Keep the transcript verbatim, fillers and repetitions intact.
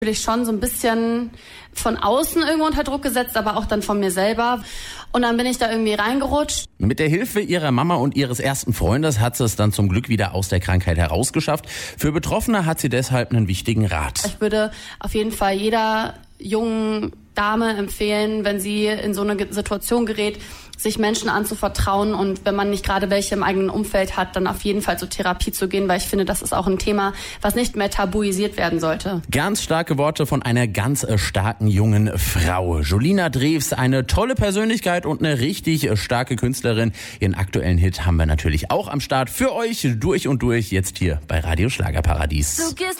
Natürlich schon so ein bisschen von außen irgendwo unter Druck gesetzt, aber auch dann von mir selber. Und dann bin ich da irgendwie reingerutscht. Mit der Hilfe ihrer Mama und ihres ersten Freundes hat sie es dann zum Glück wieder aus der Krankheit herausgeschafft. Für Betroffene hat sie deshalb einen wichtigen Rat. Ich würde auf jeden Fall jeder jungen Dame empfehlen, wenn sie in so eine Situation gerät, sich Menschen anzuvertrauen und wenn man nicht gerade welche im eigenen Umfeld hat, dann auf jeden Fall zur Therapie zu gehen, weil ich finde, das ist auch ein Thema, was nicht mehr tabuisiert werden sollte. Ganz starke Worte von einer ganz starken jungen Frau. Julina Drews, eine tolle Persönlichkeit und eine richtig starke Künstlerin. Ihren aktuellen Hit haben wir natürlich auch am Start für euch durch und durch jetzt hier bei Radio Schlagerparadies.